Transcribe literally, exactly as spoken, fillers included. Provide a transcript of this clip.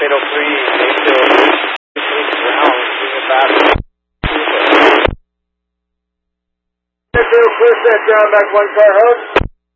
eight oh three, Mayfield, ground, moving back. Mayfield, clear set, ground back one car, hug.